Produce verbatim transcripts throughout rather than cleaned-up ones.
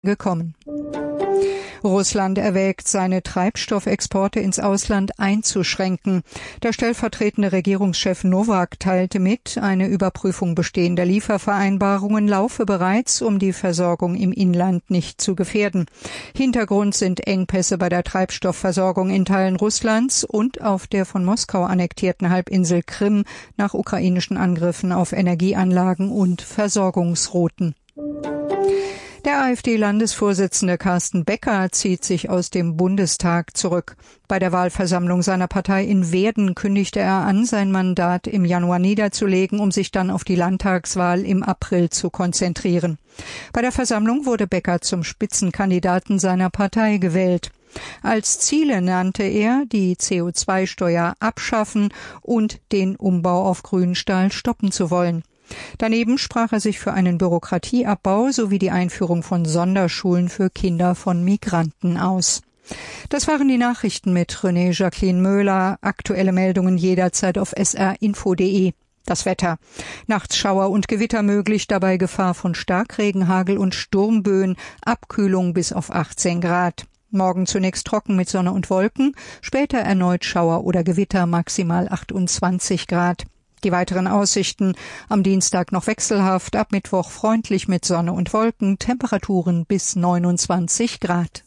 gekommen. Russland erwägt, seine Treibstoffexporte ins Ausland einzuschränken. Der stellvertretende Regierungschef Nowak teilte mit, eine Überprüfung bestehender Liefervereinbarungen laufe bereits, um die Versorgung im Inland nicht zu gefährden. Hintergrund sind Engpässe bei der Treibstoffversorgung in Teilen Russlands und auf der von Moskau annektierten Halbinsel Krim nach ukrainischen Angriffen auf Energieanlagen und Versorgungsrouten. Der AfD-Landesvorsitzende Carsten Becker zieht sich aus dem Bundestag zurück. Bei der Wahlversammlung seiner Partei in Werden kündigte er an, sein Mandat im Januar niederzulegen, um sich dann auf die Landtagswahl im April zu konzentrieren. Bei der Versammlung wurde Becker zum Spitzenkandidaten seiner Partei gewählt. Als Ziele nannte er die C O zwei Steuer abschaffen und den Umbau auf Grünstahl stoppen zu wollen. Daneben sprach er sich für einen Bürokratieabbau sowie die Einführung von Sonderschulen für Kinder von Migranten aus. Das waren die Nachrichten mit René Jacqueline Möhler. Aktuelle Meldungen jederzeit auf s r info punkt d e. Das Wetter. Nachts Schauer und Gewitter möglich, dabei Gefahr von Starkregen, Hagel und Sturmböen, Abkühlung bis auf achtzehn Grad. Morgen zunächst trocken mit Sonne und Wolken, später erneut Schauer oder Gewitter, maximal achtundzwanzig Grad. Die weiteren Aussichten: am Dienstag noch wechselhaft, ab Mittwoch freundlich mit Sonne und Wolken, Temperaturen bis neunundzwanzig Grad.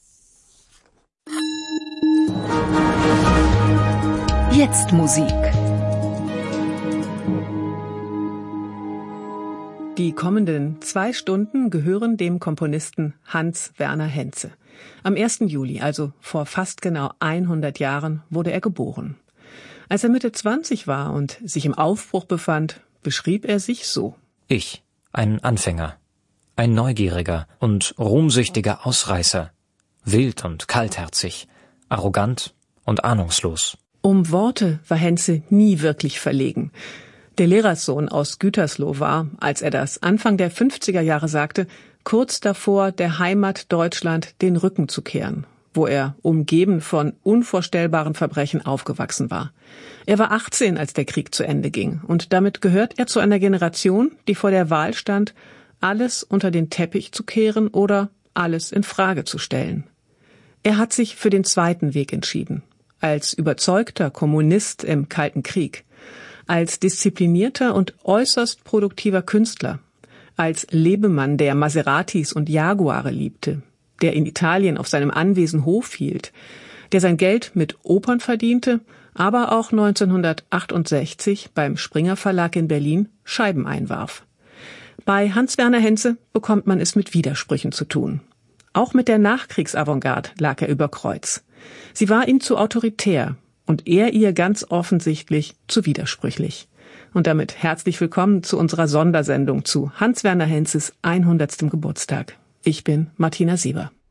Jetzt Musik. Die kommenden zwei Stunden gehören dem Komponisten Hans Werner Henze. Am ersten Juli, also vor fast genau hundert Jahren, wurde er geboren. Als er Mitte zwanzig war und sich im Aufbruch befand, beschrieb er sich so: Ich, ein Anfänger, ein neugieriger und ruhmsüchtiger Ausreißer, wild und kaltherzig, arrogant und ahnungslos. Um Worte war Henze nie wirklich verlegen. Der Lehrerssohn aus Gütersloh war, als er das Anfang der fünfziger Jahre sagte, kurz davor, der Heimat Deutschland den Rücken zu kehren, wo er umgeben von unvorstellbaren Verbrechen aufgewachsen war. Er war achtzehn, als der Krieg zu Ende ging, und damit gehört er zu einer Generation, die vor der Wahl stand, alles unter den Teppich zu kehren oder alles in Frage zu stellen. Er hat sich für den zweiten Weg entschieden, als überzeugter Kommunist im Kalten Krieg, als disziplinierter und äußerst produktiver Künstler, als Lebemann, der Maseratis und Jaguare liebte, der in Italien auf seinem Anwesen Hof hielt, der sein Geld mit Opern verdiente, aber auch neunzehnhundertachtundsechzig beim Springer Verlag in Berlin Scheiben einwarf. Bei Hans Werner Henze bekommt man es mit Widersprüchen zu tun. Auch mit der Nachkriegsavantgarde lag er über Kreuz. Sie war ihm zu autoritär und er ihr ganz offensichtlich zu widersprüchlich. Und damit herzlich willkommen zu unserer Sondersendung zu Hans Werner Henzes hundertstem Geburtstag. Ich bin Martina Sieber.